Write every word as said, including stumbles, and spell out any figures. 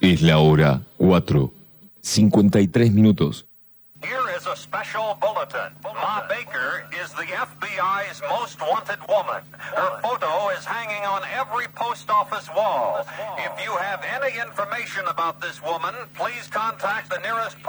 Es la hora cuatro, cincuenta y tres minutos. Here is a special bulletin. Ma Baker is the F B I's most wanted woman. Her photo is hanging on every post office wall. If you have any information about this woman, please contact the nearest